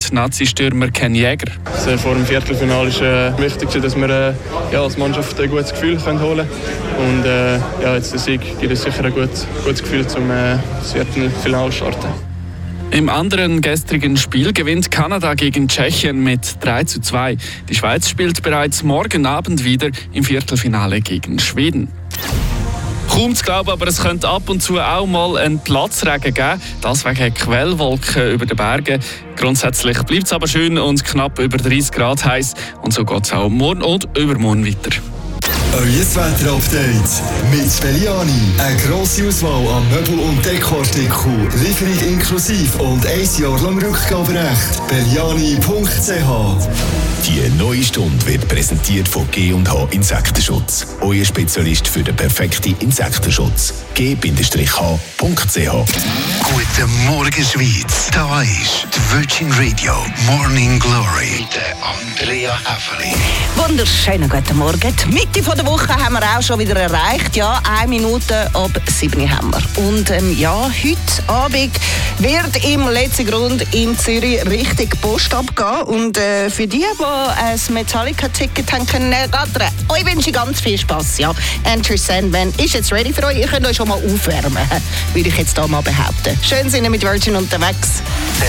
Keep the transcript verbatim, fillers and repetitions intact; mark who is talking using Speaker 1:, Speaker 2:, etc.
Speaker 1: Nazi-Stürmer Ken Jäger.
Speaker 2: Also vor dem Viertelfinale ist äh, wichtig, dass wir äh, ja, als Mannschaft ein gutes Gefühl können holen können. Und äh, ja, jetzt der Sieg gibt uns sicher ein gutes, gutes Gefühl, um äh, das Viertelfinale zu starten.
Speaker 1: Im anderen gestrigen Spiel gewinnt Kanada gegen Tschechien mit drei zu zwei. Die Schweiz spielt bereits morgen Abend wieder im Viertelfinale gegen Schweden. Kaum zu glauben, aber es könnte ab und zu auch mal einen Platzregen geben. Das wegen Quellwolken über den Bergen. Grundsätzlich bleibt es aber schön und knapp über dreißig Grad heiß. Und so geht es auch morgen und übermorgen weiter.
Speaker 3: Euer Wetter-Update mit Belliani. Eine grosse Auswahl an Möbel- und Dekoartikeln. Lieferung inklusive und ein Jahr lang Rückgaberecht. Belliani punkt c h.
Speaker 4: Die neue Stunde wird präsentiert von G und H Insektenschutz. Euer Spezialist für den perfekten Insektenschutz. G H punkt c h.
Speaker 5: Guten Morgen, Schweiz. Da ist die Virgin Radio Morning Glory mit Andrea Häfeli.
Speaker 6: Wunderschönen guten Morgen. Die Mitte der Woche haben wir auch schon wieder erreicht. Ja, eine Minute ab sieben haben wir. Und ähm, ja, heute Abend wird im letzten Grund in Zürich richtig Post abgehen. Und äh, für die, die ein Metallica-Ticket haben können, äh, euch wünsche ich ganz viel Spass. Ja. Enter Sandman ist jetzt ready für euch. Ihr könnt euch schon mal aufwärmen, würde ich jetzt hier mal behaupten. Schön sind ihr mit Virgin unterwegs.
Speaker 5: Der